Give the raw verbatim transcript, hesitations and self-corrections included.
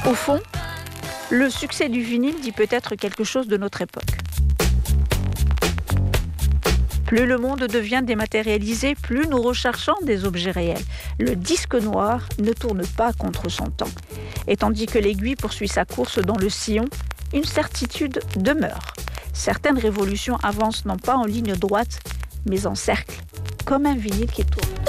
Au fond, le succès du vinyle dit peut-être quelque chose de notre époque. Plus le monde devient dématérialisé, plus nous recherchons des objets réels. Le disque noir ne tourne pas contre son temps. Et tandis que l'aiguille poursuit sa course dans le sillon, une certitude demeure. Certaines révolutions avancent non pas en ligne droite, mais en cercle, comme un vinyle qui tourne.